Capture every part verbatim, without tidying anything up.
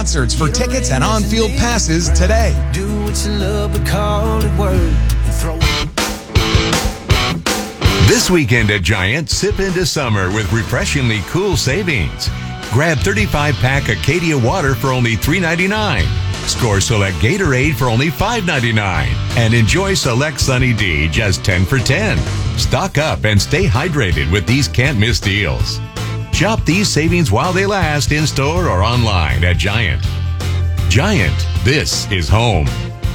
concerts for tickets and on-field passes today. Do what you love, but call it work. Throw This weekend at Giant, sip into summer with refreshingly cool savings. Grab thirty-five pack Acadia water for only three ninety-nine. Score select Gatorade for only five ninety-nine. And enjoy select Sunny D just ten for ten. Stock up and stay hydrated with these can't-miss deals. Shop these savings while they last in store or online at Giant. Giant, this is home.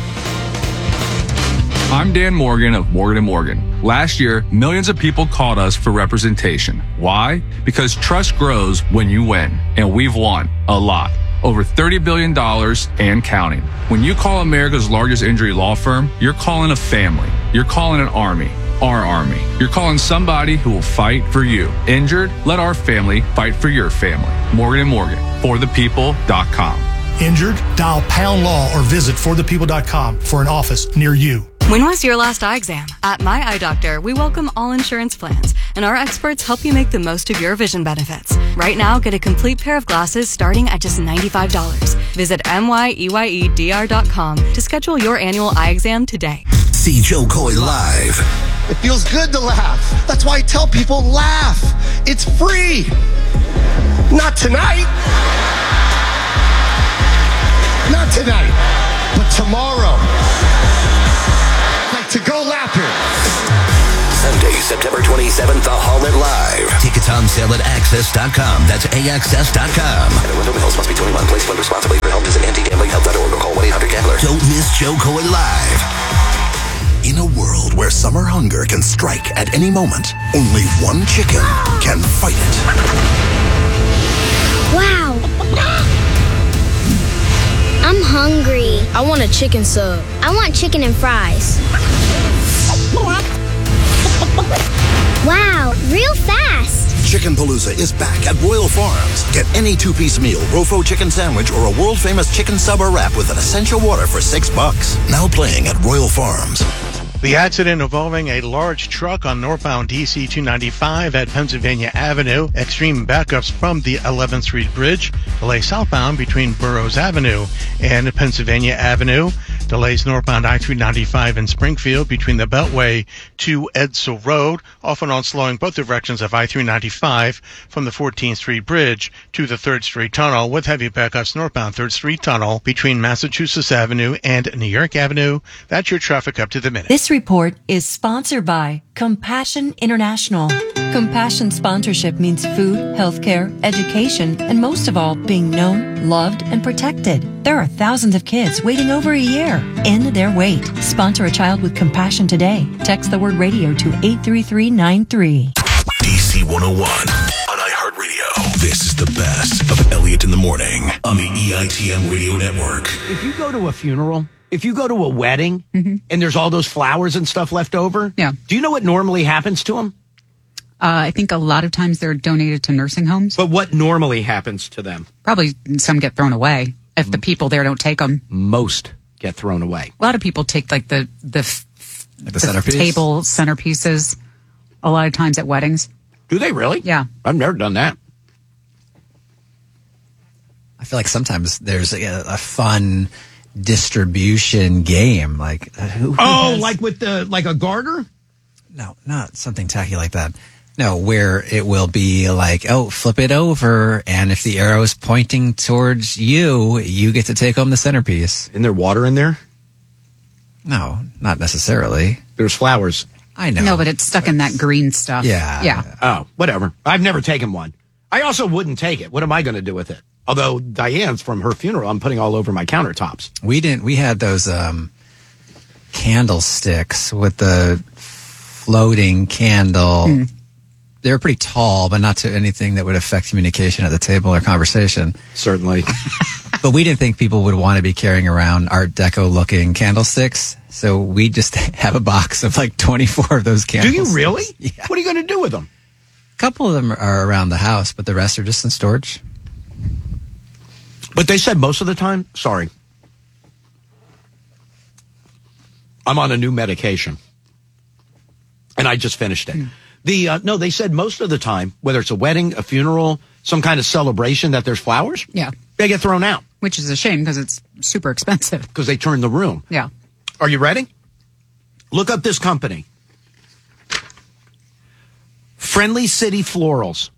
I'm Dan Morgan of Morgan and Morgan. Last year, millions of people called us for representation. Why? Because trust grows when you win, and we've won a lot. Over thirty billion dollars and counting. When you call America's largest injury law firm, you're calling a family. You're calling an army. Our army. You're calling somebody who will fight for you. Injured? Let our family fight for your family. Morgan and Morgan. for the people dot com. Injured? Dial pound law or visit for the people dot com for an office near you. When was your last eye exam? At My Eye Doctor, we welcome all insurance plans, and our experts help you make the most of your vision benefits. Right now, get a complete pair of glasses starting at just ninety-five dollars. Visit M Y E Y E D R dot com to schedule your annual eye exam today. See Joe Coy live. It feels good to laugh. That's why I tell people, laugh. It's free. Not tonight. Not tonight, but tomorrow. Like to go laughing. Sunday, September twenty-seventh, The Holland Live. Tickets on sale at access dot com. That's A X S dot com. Everyone who must be twenty-one. Please play responsibly. For help, visit anti gambling help dot org or call one eight hundred gambler. Don't miss Joe Coy live. In a world where summer hunger can strike at any moment, only one chicken can fight it. Wow. I'm hungry. I want a chicken sub. I want chicken and fries. Wow, real fast. Chicken Palooza is back at Royal Farms. Get any two-piece meal, Rofo chicken sandwich, or a world-famous chicken sub or wrap with an essential water for six bucks. Now playing at Royal Farms. The accident involving a large truck on northbound D C two ninety-five at Pennsylvania Avenue. Extreme backups from the eleventh Street Bridge. Delay southbound between Burroughs Avenue and Pennsylvania Avenue. Delays northbound I three ninety-five in Springfield between the Beltway to Edsall Road. Off and on slowing both directions of I three ninety-five from the fourteenth Street Bridge to the third Street Tunnel, with heavy backups northbound third Street Tunnel between Massachusetts Avenue and New York Avenue. That's your traffic up to the minute. This report is sponsored by Compassion International. Compassion sponsorship means food, healthcare, education, and most of all, being known, loved, and protected. There are thousands of kids waiting over a year. End their wait. Sponsor a child with compassion today. Text the word radio to eight three three nine three. D C one oh one on iHeartRadio. This is the best of Elliott in the Morning on the E I T M Radio Network. If you go to a funeral, if you go to a wedding, mm-hmm. and there's all those flowers and stuff left over, yeah. do you know what normally happens to them? Uh, I think a lot of times they're donated to nursing homes. But what normally happens to them? Probably some get thrown away if the people there don't take them. Most get thrown away. A lot of people take like the the, like the, the centerpiece? table centerpieces a lot of times at weddings. Do they really? Yeah. I've never done that. I feel like sometimes there's a, a fun distribution game. Like who, who Oh, has... like with the like a garter? No, not something tacky like that. No, where it will be like, oh, flip it over, and if the arrow is pointing towards you, you get to take home the centerpiece. Isn't there water in there? No, not necessarily. There's flowers. I know. No, but it's stuck in that green stuff. Yeah. Yeah. Oh, whatever. I've never taken one. I also wouldn't take it. What am I going to do with it? Although Diane's from her funeral, I'm putting all over my countertops. We didn't, we had those um, candlesticks with the floating candle. Mm. They were pretty tall, but not to anything that would affect communication at the table or conversation. Certainly. But we didn't think people would want to be carrying around Art Deco looking candlesticks. So we just have a box of like twenty-four of those candlesticks. Do you really? Yeah. What are you going to do with them? A couple of them are around the house, but the rest are just in storage. But they said most of the time, sorry, I'm on a new medication. And I just finished it. Mm. The uh, no, they said most of the time, whether it's a wedding, a funeral, some kind of celebration that there's flowers, yeah, they get thrown out. Which is a shame because it's super expensive. Because they turn the room. Yeah. Are you ready? Look up this company. Friendly City Florals.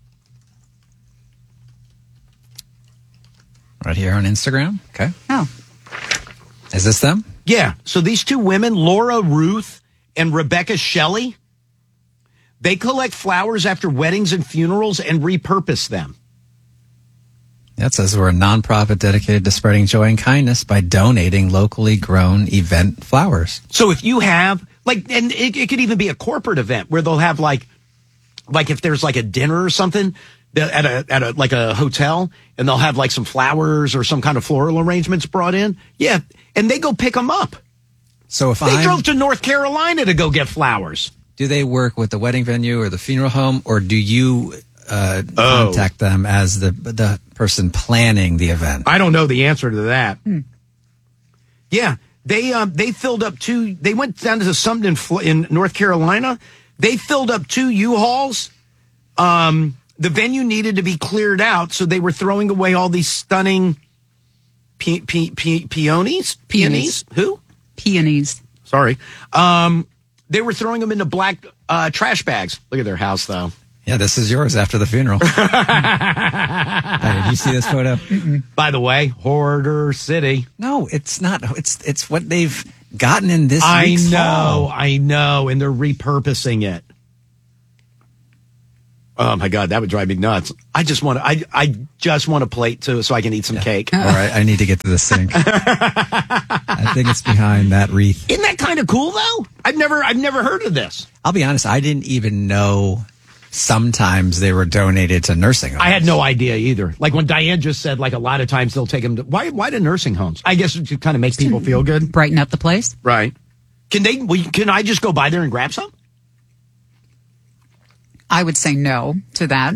Right here on Instagram. Okay. Oh. Is this them? Yeah. So these two women, Laura Ruth and Rebecca Shelley, they collect flowers after weddings and funerals and repurpose them. That says we're a nonprofit dedicated to spreading joy and kindness by donating locally grown event flowers. So if you have, like, and it, it could even be a corporate event where they'll have, like, like if there's like a dinner or something at a, at a, like a hotel, and they'll have like some flowers or some kind of floral arrangements brought in. Yeah. And they go pick them up. So if they I'm, drove to North Carolina to go get flowers. Do they work with the wedding venue or the funeral home, or do you uh, Oh. contact them as the the person planning the event? I don't know the answer to that. Hmm. Yeah, they um, they filled up two. They went down to something in, Fl- in North Carolina. They filled up two U-Hauls. Um, the venue needed to be cleared out, so they were throwing away all these stunning pe- pe- pe- peonies. Peonies? Who? Peonies. Sorry. Um, they were throwing them into black uh, trash bags. Look at their house, though. Yeah, this is yours after the funeral. Hey, did you see this photo? Mm-mm. By the way, Hoarder City. No, it's not. It's it's what they've gotten in this I week's know, haul. I know, and they're repurposing it. Oh my God, that would drive me nuts. I just want to, I, I just want a plate too, so I can eat some cake. All right, I need to get to the sink. I think it's behind that wreath. Isn't that kind of cool though? I've never, I've never heard of this. I'll be honest, I didn't even know sometimes they were donated to nursing homes. I had no idea either. Like when Diane just said, like a lot of times they'll take them to, why, why to nursing homes? I guess to kind of make people feel good. Brighten up the place. Right. Can they, well, can I just go by there and grab some? I would say no to that.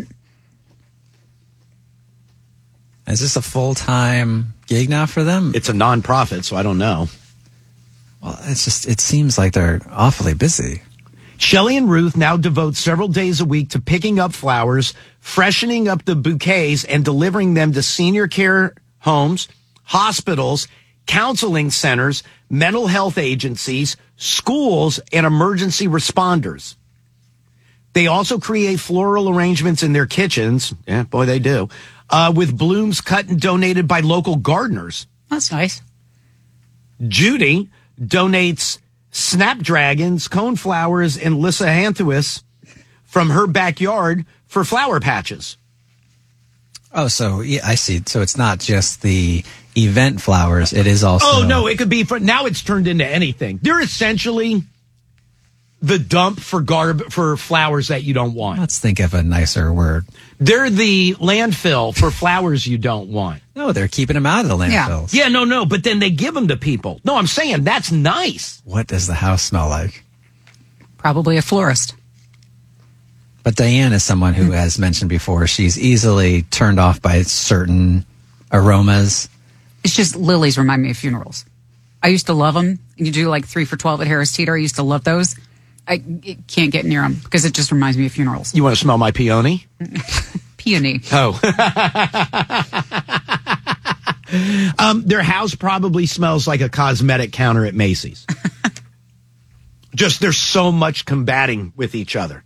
Is this a full-time gig now for them? It's a nonprofit, so I don't know. Well, it's just, it seems like they're awfully busy. Shelley and Ruth now devote several days a week to picking up flowers, freshening up the bouquets, and delivering them to senior care homes, hospitals, counseling centers, mental health agencies, schools, and emergency responders. They also create floral arrangements in their kitchens. Yeah, boy, they do. Uh, with blooms cut and donated by local gardeners. That's nice. Judy donates snapdragons, coneflowers, and lysanthuus from her backyard for flower patches. Oh, so yeah, I see. So it's not just the event flowers. It is also. Oh, no, it could be for now. It's turned into anything. They're essentially the dump for garb for flowers that you don't want. Let's think of a nicer word. They're the landfill for flowers you don't want. No, they're keeping them out of the landfills. Yeah. yeah, no, no, but then they give them to people. No, I'm saying that's nice. What does the house smell like? Probably a florist. But Diane is someone who has mentioned before she's easily turned off by certain aromas. It's just lilies remind me of funerals. I used to love them. You do like three for twelve at Harris Teeter. I used to love those. I can't get near them because it just reminds me of funerals. You want to smell my peony? Peony. Oh. um, their house probably smells like a cosmetic counter at Macy's. Just there's so much combating with each other.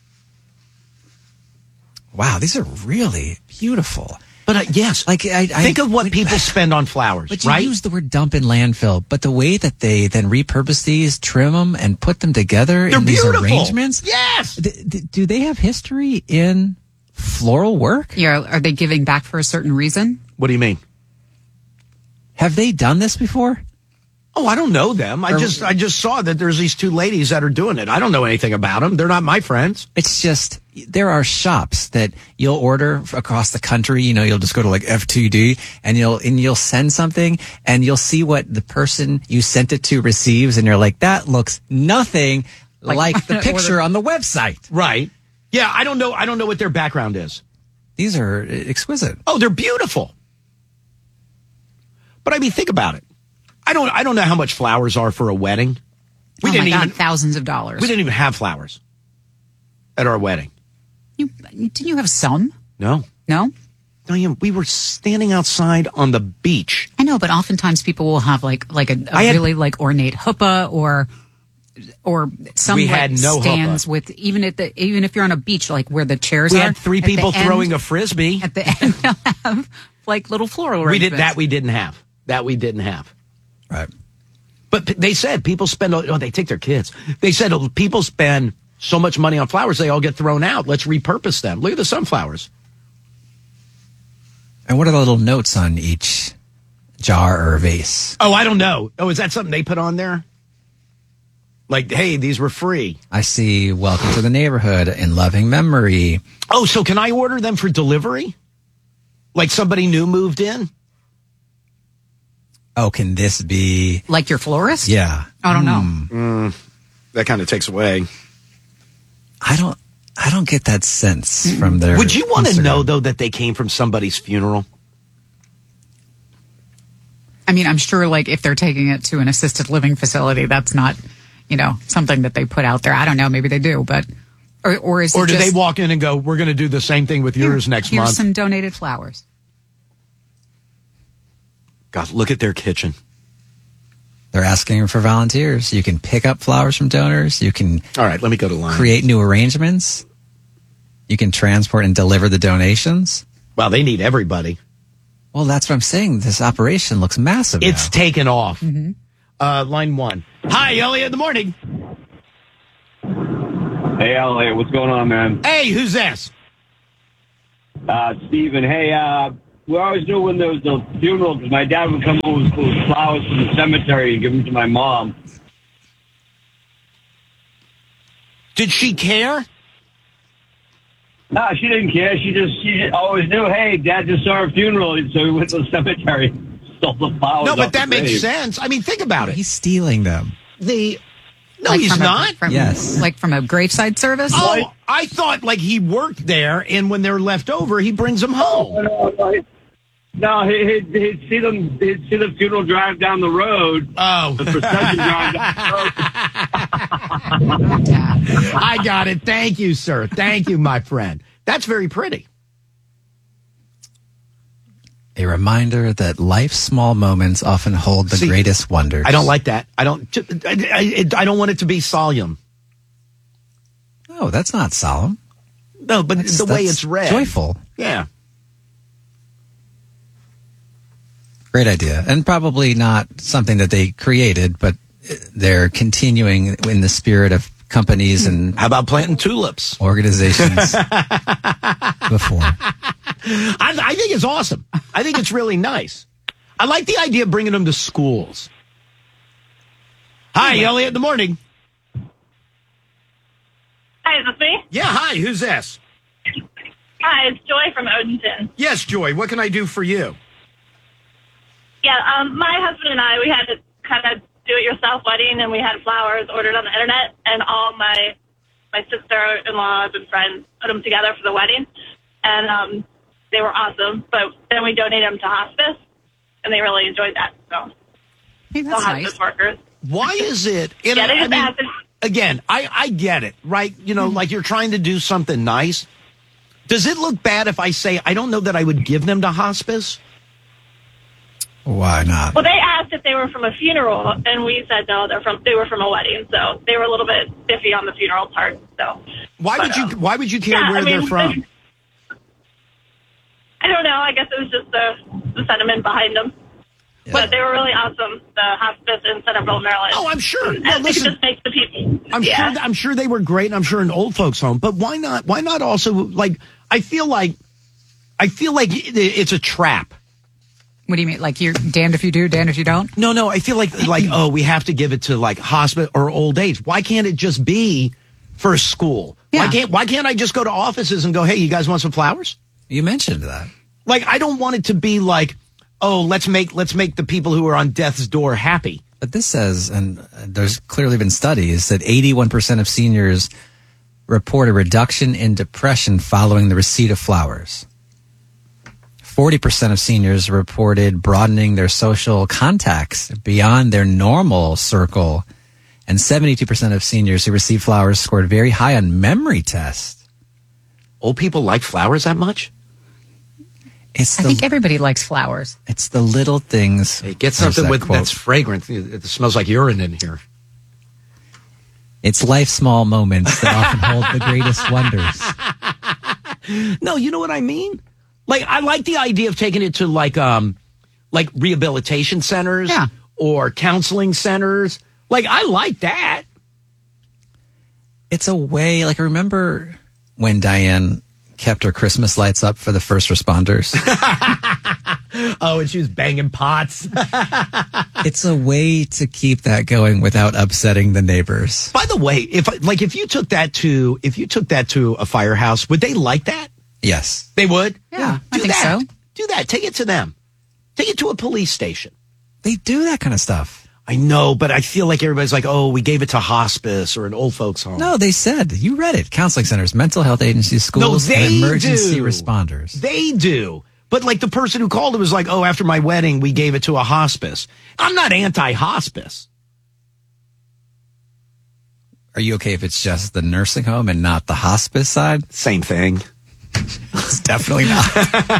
Wow, these are really beautiful. But uh, yes, like I, I think of what people spend on flowers, but you right? use the word dump in landfill, but the way that they then repurpose these, trim them, and put them together They're in these beautiful. arrangements. Yes. Th- th- do they have history in floral work? Yeah. Are they giving back for a certain reason? What do you mean? Have they done this before? Oh, I don't know them. I Or- just I just saw that there's these two ladies that are doing it. I don't know anything about them. They're not my friends. It's just, there are shops that you'll order across the country. You know, you'll just go to like F two D and you'll, and you'll send something and you'll see what the person you sent it to receives. And you're like, that looks nothing like, Like- the picture on the website. Right. Yeah, I don't know. I don't know what their background is. These are exquisite. Oh, they're beautiful. But I mean, think about it. I don't. I don't know how much flowers are for a wedding. We oh didn't my God, even thousands of dollars. We didn't even have flowers at our wedding. You, didn't you have some? No, No? Diane, we were standing outside on the beach. I know, but oftentimes people will have like like a, a had- really like ornate chuppah or or some We like, had no stands chuppah. with even at the even if you're on a beach like where the chairs We are. had three at the people end- throwing a frisbee. At the end, they'll have like little floral We did arrangements. that. We didn't have that. We didn't have. Right. But p- they said people spend. Oh, they take their kids. They said oh, people spend so much money on flowers, they all get thrown out. Let's repurpose them. Look at the sunflowers. And what are the little notes on each jar or vase? Oh, I don't know. Oh, is that something they put on there? Like, hey, these were free. I see welcome to the neighborhood in loving memory. Oh, so can I order them for delivery? Like somebody new moved in? Oh, can this be like your florist? Yeah. I don't know. Mm, that kind of takes away. I don't I don't get that sense from their Would you want to Instagram. know, though, that they came from somebody's funeral? I mean, I'm sure like if they're taking it to an assisted living facility, that's not, you know, something that they put out there. I don't know. Maybe they do, but or or is Or it do just, they walk in and go, we're going to do the same thing with yours next here's month? some donated flowers. God, look at their kitchen. They're asking for volunteers. You can pick up flowers from donors. You can All right, let me go to line. create new arrangements. You can transport and deliver the donations. Wow, they need everybody. Well, that's what I'm saying. This operation looks massive. It's now. taken off. Uh, line one. Hi, Elliot. In the morning. Hey, Elliot, what's going on, man? Hey, who's this? Uh, Steven. Hey, uh, we always knew when there was the funeral because my dad would come over with flowers from the cemetery and give them to my mom. Did she care? No, she didn't care. She just she just always knew, hey, Dad just saw a funeral, so we went to the cemetery, stole the flowers. No, off but that the makes grave. sense. I mean, think about it. He's stealing them. The no, Like he's from a- not. from- Yes. Like from a graveside service? Oh, I thought like he worked there, and when they're left over, he brings them home. No, no, he- no he, he'd, he'd see them. He'd see the funeral drive down the road. Oh, the procession drive down the road. I got it. Thank you, sir. Thank you, my friend. That's very pretty. A reminder that life's small moments often hold the See, greatest wonders. I don't like that. I don't. I, I, I don't want it to be solemn. No, that's not solemn. No, but That's- the way that's it's read, joyful. Yeah. Great idea. And probably not something that they created, but they're continuing in the spirit of companies and How about planting tulips? organizations before. I, I think it's awesome. I think it's really nice. I like the idea of bringing them to schools. Hi, Elliot. In the morning. Hi, is this me? Yeah. Hi. Who's this? Hi, it's Joy from Odenton. Yes, Joy. What can I do for you? Yeah, um, my husband and I, we had to kind of do-it-yourself wedding, and we had flowers ordered on the internet, and all my my sister-in-laws and friends put them together for the wedding, and um, they were awesome. But then we donated them to hospice, and they really enjoyed that. So, Hey, the that's hospice nice. workers. Why is it? Yeah, and they I just mean, asked. again, I, I get it, right? You know, like you're trying to do something nice. Does it look bad if I say I don't know that I would give them to hospice? Why not? Well, they asked if they were from a funeral, and we said no, they're from they were from a wedding. So they were a little bit iffy on the funeral part. So Why But, would you? um, Why would you care yeah, where I they're mean, from? I don't know. I guess it was just the, the sentiment behind them. But they were really awesome, the hospice in Centerville, Maryland. Oh, I'm sure. And No, I think listen. it just makes the people. I'm yeah. sure. I'm sure they were great. And I'm sure an old folks' home. But why not? Why not also like? I feel like, I feel like it- it's a trap. What do you mean? Like you're damned if you do, damned if you don't? No, no. I feel like like oh, we have to give it to like hospice or old age. Why can't it just be for school? Why Yeah. can't Why can't I just go to offices and go, hey, you guys want some flowers? You mentioned that. Like I don't want it to be like, oh, let's make let's make the people who are on death's door happy. But this says, and there's clearly been studies, that eighty-one percent of seniors report a reduction in depression following the receipt of flowers. forty percent of seniors reported broadening their social contacts beyond their normal circle. And seventy-two percent of seniors who received flowers scored very high on memory tests. Old people like flowers that much? It's I the, think everybody likes flowers. It's the little things. Hey, get There's something that with quote. that's fragrant. It smells like urine in here. It's life's small moments that often hold the greatest wonders. No, you know what I mean? Like, I like the idea of taking it to like, um, like rehabilitation centers Yeah. or counseling centers. Like, I like that. It's a way, like, remember when Diane kept her Christmas lights up for the first responders? Oh, and she was banging pots. It's a way to keep that going without upsetting the neighbors. By the way, if like if you took that to if you took that to a firehouse, would they like that? Yes. They would? Yeah, I Do think that. so. Do that. Take it to them. Take it to a police station. They do that kind of stuff. I know, but I feel like everybody's like, oh, we gave it to hospice or an old folks home. No, they said, you read it. Counseling centers, mental health agencies, schools, No, they and emergency do. responders. They do. But like the person who called it was like, oh, after my wedding, we gave it to a hospice. I'm not anti-hospice. Are you okay if it's just the nursing home and not the hospice side? Same thing. It's definitely not.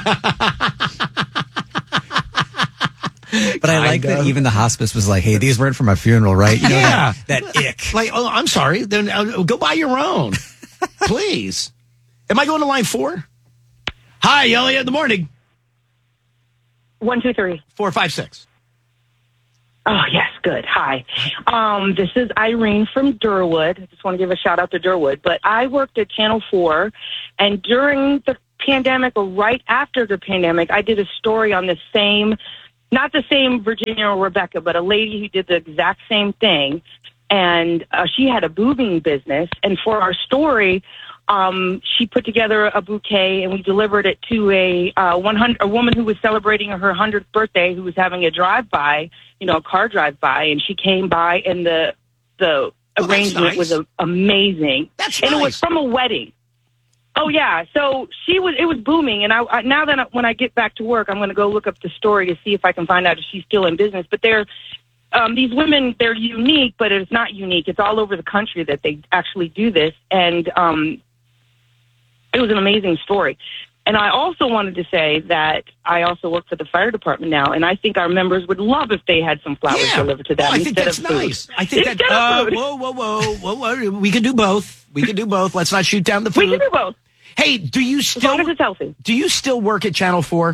But I like Kinda. that even the hospice was like, hey, these weren't for my funeral, right? You know, Yeah. that, that ick. Like, oh, I'm sorry. Then uh, go buy your own. Please. Am I going to line four? Hi, Elliot. Good morning. One, two, three. Four, five, six. Oh, yes, good. Hi. Um, this is Irene from Durwood. I just want to give a shout out to Durwood. But I worked at Channel four, and during the pandemic or right after the pandemic, I did a story on the same, not the same Virginia or Rebecca, but a lady who did the exact same thing. And uh, she had a boobing business. And for our story, Um, she put together a bouquet, and we delivered it to a uh, one hundred a woman who was celebrating her hundredth birthday, who was having a drive-by, you know, a car drive-by, and she came by, and the the Oh, arrangement nice. was a, amazing. That's and nice. it was from a wedding. Oh yeah, so she was. It was booming, and I, I now that I, when I get back to work, I'm going to go look up the story to see if I can find out if she's still in business. But they're um, these women. They're unique, but it's not unique. It's all over the country that they actually do this, and um, it was an amazing story. And I also wanted to say that I also work for the fire department now, and I think our members would love if they had some flowers Yeah. delivered to them Oh, I think instead that's of food. nice. I think that. Instead of Uh, food. whoa, whoa, whoa, whoa, whoa! We can do both. We can do both. Let's not shoot down the food. We can do both. Hey, do you still? As long as it's healthy. Do you still work at Channel Four?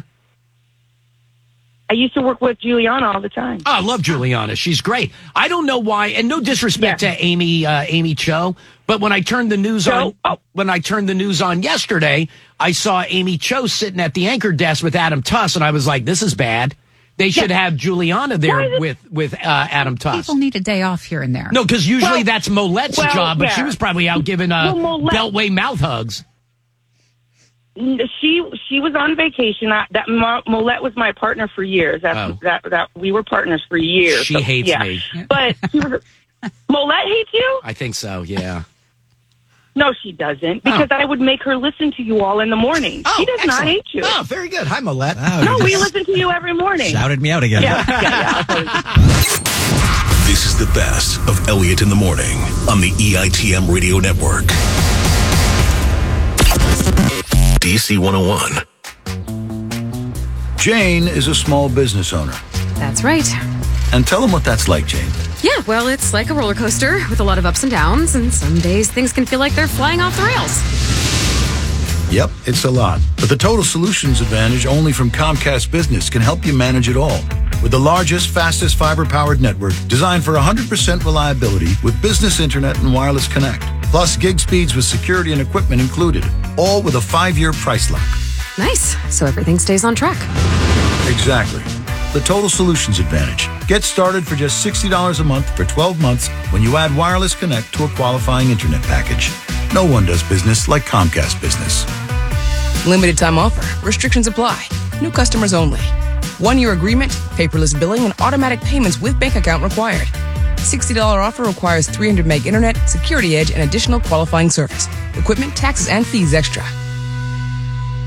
I used to work with Juliana all the time. Oh, I love Juliana. She's great. I don't know why, and no disrespect to Amy uh, Amy Cho, but when I turned the news Cho? on, when I turned the news on yesterday, I saw Amy Cho sitting at the anchor desk with Adam Tuss, and I was like, "This is bad. They should Yeah. have Juliana there Why is it- with with uh, Adam Tuss." People need a day off here and there. No, because usually Well- that's Molette's well, job, but she yeah. was probably out giving uh, Well, Molette- Beltway mouth hugs. She she was on vacation. I, that Mo- Molette was my partner for years. That, Oh. that that we were partners for years. She So, hates yeah. me. But she was, Molette hates you? I think so. Yeah. No, she doesn't. Because I would make her listen to you all in the morning. Oh, she does not excellent. hate you. Oh, very good. Hi, Molette. No, we listen to you every morning. Shouted me out again. Yeah, yeah, yeah. This is the best of Elliot in the Morning on the E I T M Radio Network. D C one oh one. Jane is a small business owner. That's right. And tell them what that's like, Jane. Yeah, well, it's like a roller coaster with a lot of ups and downs, and some days things can feel like they're flying off the rails. Yep, it's a lot. But the Total Solutions Advantage only from Comcast Business can help you manage it all. With the largest, fastest fiber-powered network designed for one hundred percent reliability with business internet and wireless connect. Plus gig speeds with security and equipment included. All with a five-year price lock. Nice. So everything stays on track. Exactly. The Total Solutions Advantage. Get started for just sixty dollars a month for twelve months when you add wireless connect to a qualifying internet package. No one does business like Comcast Business. Limited time offer. Restrictions apply. New customers only. One-year agreement, paperless billing, and automatic payments with bank account required. sixty dollars offer requires three hundred meg internet, security edge, and additional qualifying service. Equipment, taxes, and fees extra.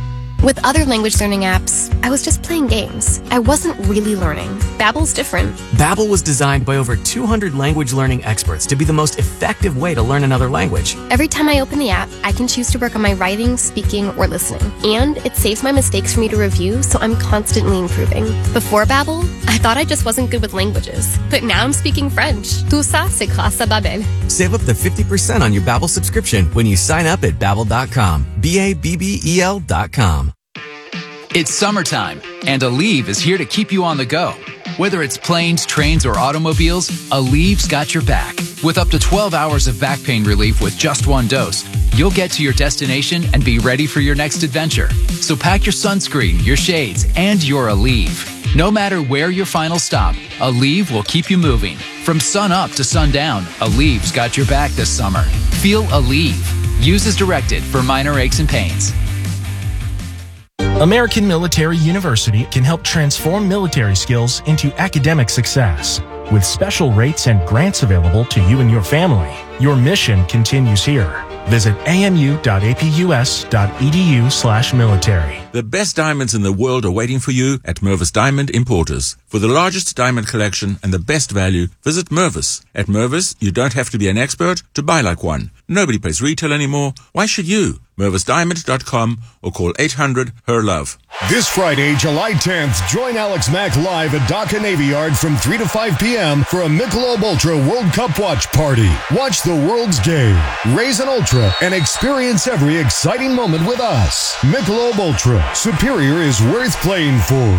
With other language learning apps, I was just playing games. I wasn't really learning. Babbel's different. Babbel was designed by over two hundred language learning experts to be the most effective way to learn another language. Every time I open the app, I can choose to work on my writing, speaking, or listening. And it saves my mistakes for me to review, so I'm constantly improving. Before Babbel, I thought I just wasn't good with languages. But now I'm speaking French. Tout ça, c'est grâce à Babbel. Save up to fifty percent on your Babbel subscription when you sign up at babbel dot com. B A B B E L dot com. It's summertime, and Aleve is here to keep you on the go. Whether it's planes, trains, or automobiles, Aleve's got your back. With up to twelve hours of back pain relief with just one dose, you'll get to your destination and be ready for your next adventure. So pack your sunscreen, your shades, and your Aleve. No matter where your final stop, Aleve will keep you moving. From sun up to sundown, Aleve's got your back this summer. Feel Aleve. Use as directed for minor aches and pains. American Military University can help transform military skills into academic success. With special rates and grants available to you and your family, your mission continues here. Visit amu.apus.edu slash military. The best diamonds in the world are waiting for you at Mervis Diamond Importers. For the largest diamond collection and the best value, visit Mervis. At Mervis, you don't have to be an expert to buy like one. Nobody pays retail anymore. Why should you? Mervis Diamond dot com or call eight hundred, H E R LOVE. This Friday, July tenth, join Alex Mack live at Dhaka Navy Yard from three to five p.m. for a Michelob Ultra World Cup watch party. Watch the world's game, raise an Ultra, and experience every exciting moment with us. Michelob Ultra. Superior is worth playing for.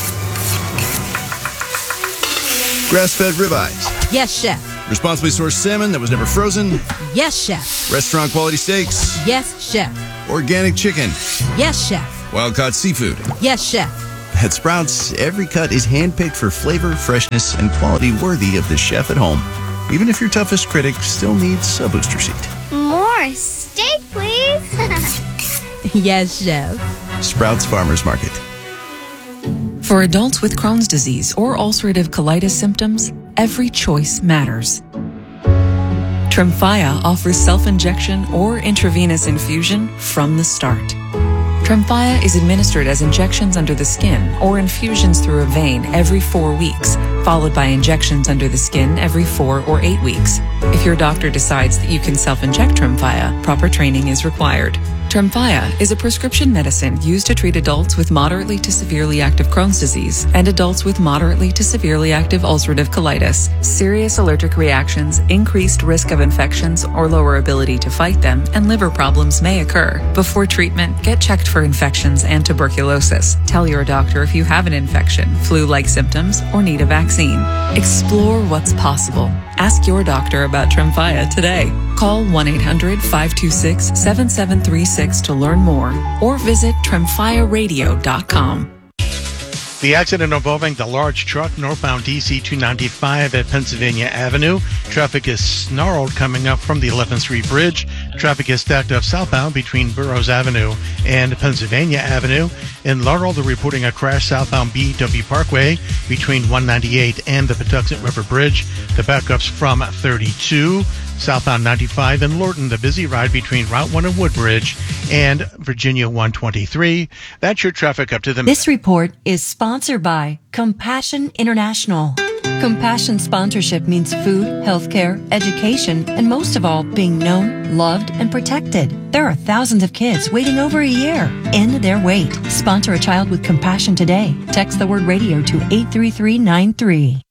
Grass-fed ribeyes. Yes, chef. Responsibly sourced salmon that was never frozen. Yes, chef. Restaurant quality steaks. Yes, chef. Organic chicken. Yes, chef. Wild-caught seafood. Yes, chef. At Sprouts, every cut is hand-picked for flavor, freshness, and quality worthy of the chef at home. Even if your toughest critic still needs a booster seat. More steak, please. Yes, chef. Sprouts Farmers Market. For adults with Crohn's disease or ulcerative colitis symptoms, every choice matters. Tremfya offers self-injection or intravenous infusion from the start. Tremfya is administered as injections under the skin or infusions through a vein every four weeks, followed by injections under the skin every four or eight weeks. If your doctor decides that you can self-inject Tremfya, proper training is required. Tremfya is a prescription medicine used to treat adults with moderately to severely active Crohn's disease and adults with moderately to severely active ulcerative colitis. Serious allergic reactions, increased risk of infections or lower ability to fight them, and liver problems may occur. Before treatment, get checked for infections and tuberculosis. Tell your doctor if you have an infection, flu-like symptoms, or need a vaccine. Explore what's possible. Ask your doctor about Tremfya today. Call one eight hundred, five two six, seven seven three six to learn more or visit tremfya radio dot com. The accident involving the large truck northbound D C two ninety-five at Pennsylvania Avenue. Traffic is snarled coming up from the eleventh Street Bridge. Traffic is stacked up southbound between Burroughs Avenue and Pennsylvania Avenue. In Laurel, they're reporting a crash southbound B W Parkway between one ninety-eight and the Patuxent River Bridge. The backups from thirty-two. Southbound ninety-five in Lorton, the busy ride between Route one and Woodbridge and Virginia one twenty-three. That's your traffic up to the... This report is sponsored by Compassion International. Compassion sponsorship means food, healthcare, education, and most of all, being known, loved, and protected. There are thousands of kids waiting over a year. End their wait. Sponsor a child with compassion today. Text the word radio to eight three three nine three.